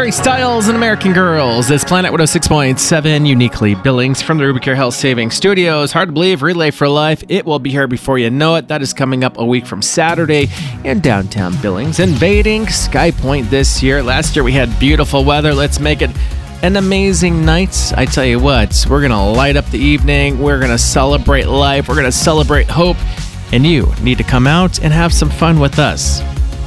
Harry Styles and American Girls. It's Planet 106.7, uniquely Billings from the Rubicare Health Savings Studios. Hard to believe, Relay for Life. It will be here before you know it. That is coming up a week from Saturday in downtown Billings. Invading Sky Point this year. Last year we had beautiful weather. Let's make it an amazing night. I tell you what, we're going to light up the evening. We're going to celebrate life. We're going to celebrate hope. And you need to come out and have some fun with us.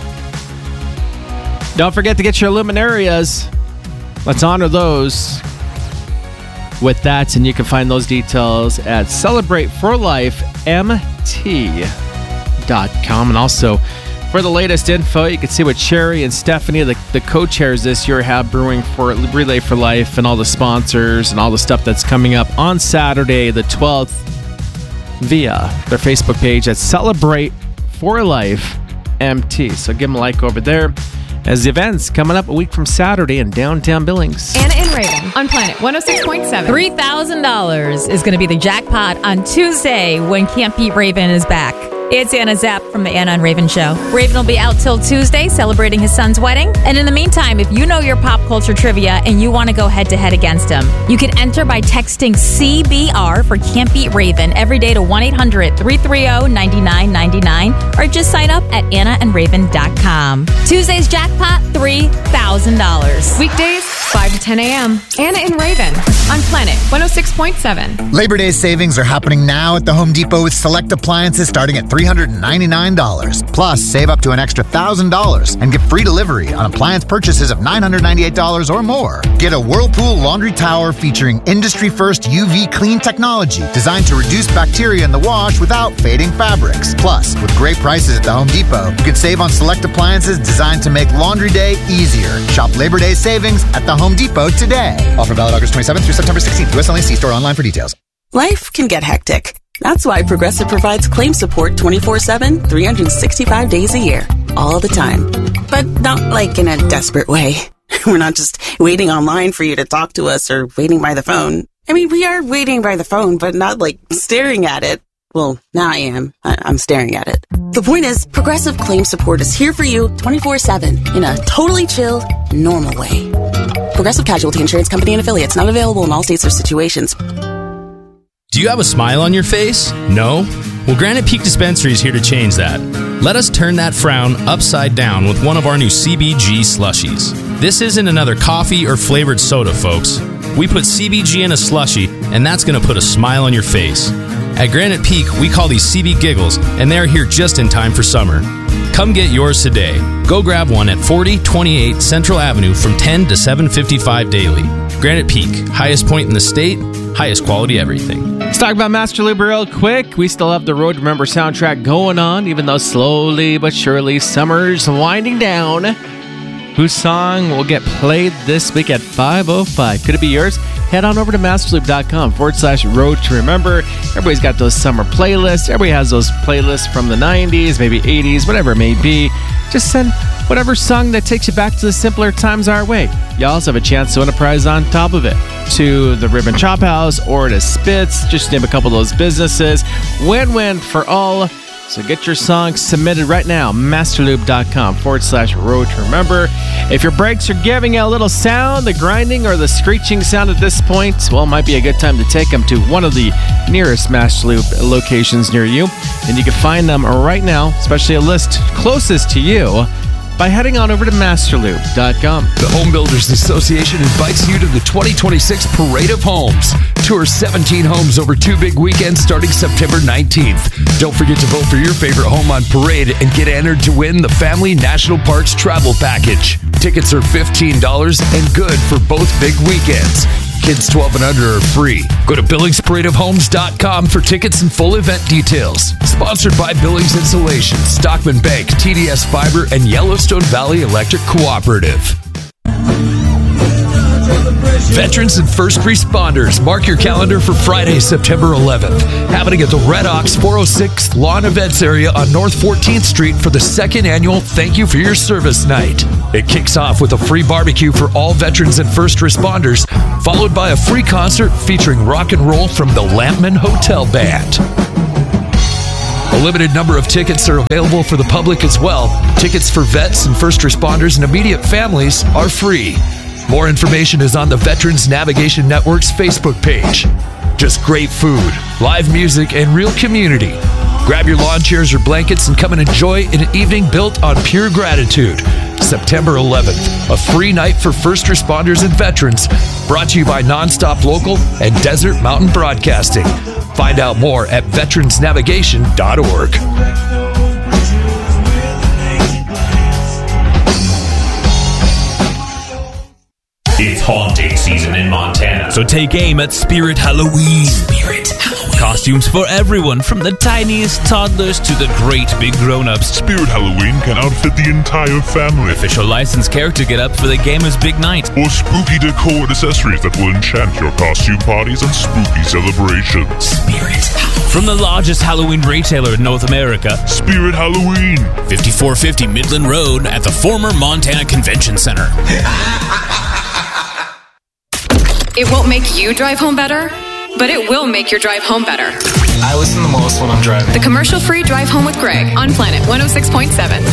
Don't forget to get your luminarias. Let's honor those with that. And you can find those details at celebrateforlifemt.com. And also, for the latest info, you can see what Sherry and Stephanie, the co-chairs this year, have brewing for Relay for Life and all the sponsors and all the stuff that's coming up on Saturday, the 12th, via their Facebook page at Celebrate for Life MT. So give them a like over there. As the event's coming up a week from Saturday in downtown Billings. Anna and Raven on Planet 106.7. $3,000 is going to be the jackpot on Tuesday when Can't Beat Raven is back. It's Anna Zapp from the Anna and Raven Show. Raven will be out till Tuesday celebrating his son's wedding. And in the meantime, if you know your pop culture trivia and you want to go head-to-head against him, you can enter by texting CBR for Can't Beat Raven every day to 1-800-330-9999 or just sign up at AnnaandRaven.com. Tuesday's jackpot, $3,000. Weekdays, 5 to 10 a.m. Anna and Raven on Planet 106.7. Labor Day savings are happening now at the Home Depot with select appliances starting at $399. Plus, save up to an extra $1,000 and get free delivery on appliance purchases of $998 or more. Get a Whirlpool laundry tower featuring industry-first UV clean technology designed to reduce bacteria in the wash without fading fabrics. Plus, with great prices at the Home Depot, you can save on select appliances designed to make laundry day easier. Shop Labor Day savings at the Home Depot today. Offer valid August 27th through September 16th. US only. See store online for details. Life can get hectic. That's why Progressive provides claim support 24/7, 365 days a year, all the time. But not like in a desperate way. We're not just waiting online for you to talk to us or waiting by the phone. I mean, we are waiting by the phone, but not like staring at it. Well, now I am. I'm staring at it. The point is, Progressive claim support is here for you 24/7 in a totally chill, normal way. Progressive Casualty Insurance Company and Affiliates, not available in all states or situations. Do you have a smile on your face? No? Well, Granite Peak Dispensary is here to change that. Let us turn that frown upside down with one of our new CBG slushies. This isn't another coffee or flavored soda, folks. We put CBG in a slushie, and that's going to put a smile on your face. At Granite Peak, we call these CB Giggles, and they're here just in time for summer. Come get yours today. Go grab one at 4028 Central Avenue from 10 to 7:55 daily. Granite Peak, highest point in the state, highest quality everything. Let's talk about Master Lube real quick. We still have the Road to Remember soundtrack going on, even though slowly but surely summer's winding down. Whose song will get played this week at 5:05? Could it be yours? Head on over to masterloop.com/road to remember. Everybody's got those summer playlists. Everybody has those playlists from the 90s, maybe 80s, whatever it may be. Just send whatever song that takes you back to the simpler times our way. You also have a chance to win a prize on top of it. To the Ribbon Chop House or to Spitz. Just name a couple of those businesses. Win-win for all. So get your song submitted right now, masterloop.com/road to remember. If your brakes are giving you a little sound, the grinding or the screeching sound at this point, well, it might be a good time to take them to one of the nearest Master Loop locations near you. And you can find them right now, especially a list closest to you, by heading on over to masterloop.com. The Home Builders Association invites you to the 2026 Parade of Homes. Tour 17 homes over 2 big weekends starting September 19th. Don't forget to vote for your favorite home on Parade and get entered to win the Family National Parks Travel Package. Tickets are $15 and good for both big weekends. Kids 12 and under are free. Go to BillingsParadeOfHomes.com for tickets and full event details. Sponsored by Billings Insulation, Stockman Bank, TDS Fiber, and Yellowstone Valley Electric Cooperative. Veterans and first responders, mark your calendar for Friday, September 11th. Happening at the Red Ox 406th Lawn Events area on North 14th Street for the second annual Thank You for Your Service Night. It kicks off with a free barbecue for all veterans and first responders, followed by a free concert featuring rock and roll from the Lampman Hotel Band. A limited number of tickets are available for the public as well. Tickets for vets and first responders and immediate families are free. More information is on the Veterans Navigation Network's Facebook page. Just great food, live music, and real community. Grab your lawn chairs or blankets and come and enjoy an evening built on pure gratitude. September 11th, a free night for first responders and veterans, brought to you by Nonstop Local and Desert Mountain Broadcasting. Find out more at veteransnavigation.org. It's haunting season in Montana. So take aim at Spirit Halloween. Costumes for everyone, from the tiniest toddlers to the great big grown-ups. Spirit Halloween can outfit the entire family. Official licensed character get up for the gamer's big night. Or spooky decor and accessories that will enchant your costume parties and spooky celebrations. Spirit Halloween. From the largest Halloween retailer in North America, Spirit Halloween. 5450 Midland Road at the former Montana Convention Center. It won't make you drive home better, but it will make your drive home better. I listen the most when I'm driving. The commercial-free Drive Home with Greg on Planet 106.7.